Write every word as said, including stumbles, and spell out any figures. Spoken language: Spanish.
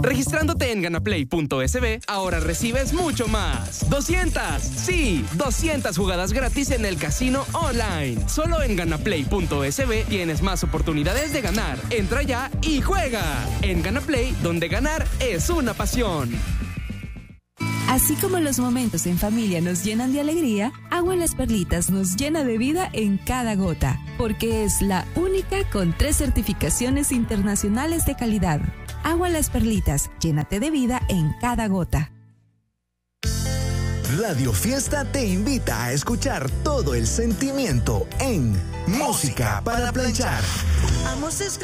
Registrándote en ganaplay punto es be, ahora recibes mucho más. doscientas, sí, doscientas jugadas gratis en el casino online. Solo en ganaplay punto es be tienes más oportunidades de ganar. Entra ya y juega. En Ganaplay, donde ganar es una pasión. Así como los momentos en familia nos llenan de alegría, Agua Las Perlitas nos llena de vida en cada gota, porque es la única con tres certificaciones internacionales de calidad. Agua Las Perlitas, llénate de vida en cada gota. Radio Fiesta te invita a escuchar todo el sentimiento en Música para Planchar.